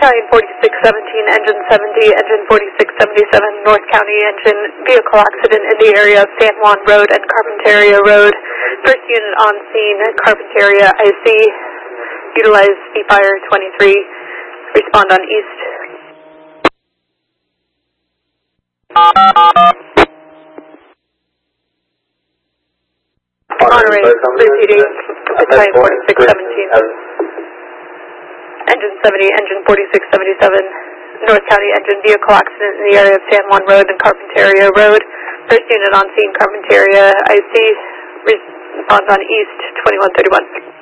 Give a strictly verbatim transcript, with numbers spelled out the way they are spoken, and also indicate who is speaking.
Speaker 1: Battalion forty-six seventeen, Engine seventy, Engine forty-six seventy-seven, North County Engine, vehicle accident in the area of San Juan Road and Carpinteria Road. First unit on scene, Carpinteria, I C. Utilize C-Fire twenty-three. Respond on east. Monterey, proceeding, Battalion forty-six seventeen. Engine seventy, Engine forty-six seventy-seven, North County Engine, vehicle accident in the area of San Juan Road and Carpinteria Road. First unit on scene, Carpinteria, I C. Response on east, twenty-one thirty-one.